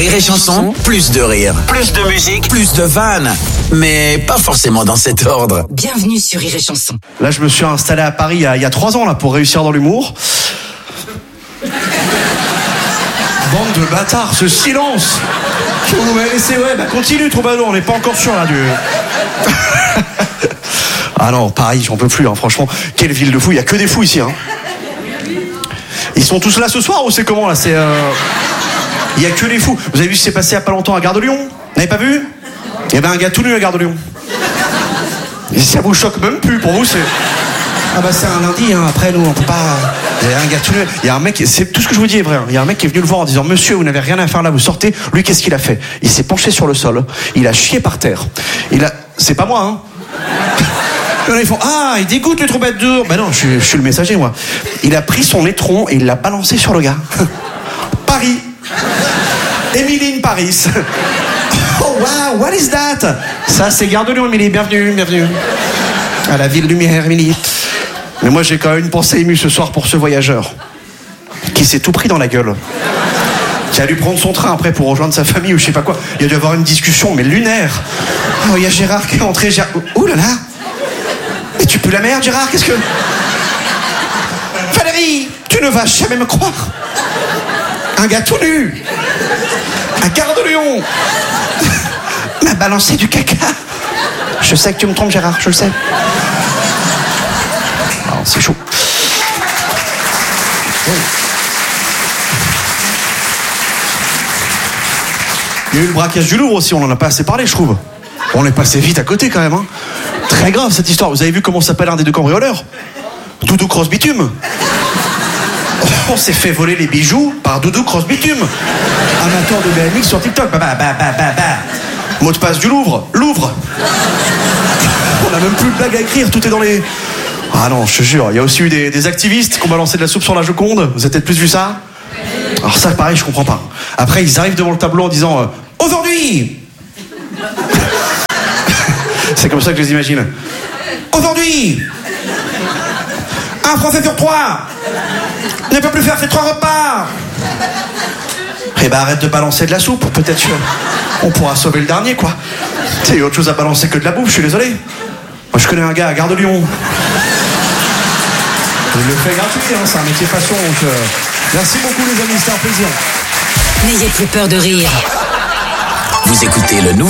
Rire et Chanson, plus de rire, plus de musique, plus de vannes. Mais pas forcément dans cet ordre. Bienvenue sur Rire et Chanson. Là, je me suis installé à Paris il y a 3 ans là, pour réussir dans l'humour. Bande de bâtards, ce silence que vous m'avez laissé, ouais, bah continue Troubadour, on n'est pas encore sûr là du... Ah non, Paris, j'en peux plus, hein, franchement, quelle ville de fous, il y a que des fous ici, hein. Ils sont tous là ce soir ou c'est comment là, c'est il y a que les fous. Vous avez vu ce qui s'est passé il y a pas longtemps à Gare de Lyon? Vous n'avez pas vu? Il y avait un gars tout nu à Gare de Lyon. Et ça vous choque même plus, pour vous c'est... Ah bah c'est un lundi, hein. Après nous on peut pas... Il y a un gars tout nu, il y a un mec, c'est tout ce que je vous dis est vrai, hein. Il y a un mec qui est venu le voir en disant: monsieur, vous n'avez rien à faire là, vous sortez. Lui, qu'est-ce qu'il a fait? Il s'est penché sur le sol, il a chié par terre. C'est pas moi, hein. Et là, ils font: ah, il dégoûte les troubadours. Ben non, je suis le messager, moi. Il a pris son étron et il l'a balancé sur le gars. Paris. Émilie Paris. Oh wow, what is that? Ça, c'est Gare de Lyon, Émilie. Bienvenue, bienvenue. À la ville lumière, Émilie. Mais moi, j'ai quand même une pensée émue ce soir pour ce voyageur qui s'est tout pris dans la gueule. Qui a dû prendre son train après pour rejoindre sa famille ou je sais pas quoi. Il a dû avoir une discussion, mais lunaire. Oh, il y a Gérard qui est entré. Ouh là là. Et tu pues la merde, Gérard, qu'est-ce que... Valérie, tu ne vas jamais me croire. Un gars tout nu, à Gare de Lyon, m'a balancé du caca. Je sais que tu me trompes, Gérard, je le sais. Alors, c'est chaud. Oui. Il y a eu le braquage du Louvre aussi, on en a pas assez parlé, je trouve. On est passé vite à côté quand même, hein. Très grave cette histoire. Vous avez vu comment s'appelle un des 2 cambrioleurs? Doudou Cross Bitume. On s'est fait voler les bijoux par Doudou Cross Bitume, amateur de BMX sur TikTok. Mot de passe du Louvre. Louvre. On a même plus de blague à écrire, tout est dans les... Ah non, je te jure, il y a aussi eu des activistes qui ont balancé de la soupe sur la Joconde. Vous avez peut-être plus vu ça? Alors ça, pareil, je comprends pas. Après, ils arrivent devant le tableau en disant aujourd'hui. C'est comme ça que je les imagine. Aujourd'hui, un Français sur 3 ne peut plus faire ses 3 repas. Eh ben arrête de balancer de la soupe, peut-être on pourra sauver le dernier, quoi. Il y a autre chose à balancer que de la bouffe, je suis désolé. Moi je connais un gars à Gare de Lyon. Il le fait gratuit, hein, c'est un métier passion, donc merci beaucoup les amis, c'était un plaisir. N'ayez plus peur de rire. Vous écoutez le nouveau